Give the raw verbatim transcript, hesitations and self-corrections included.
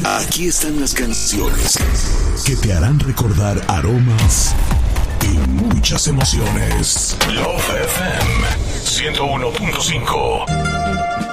Aquí están las canciones que te harán recordar aromas y muchas emociones. Love F M ciento uno punto cinco.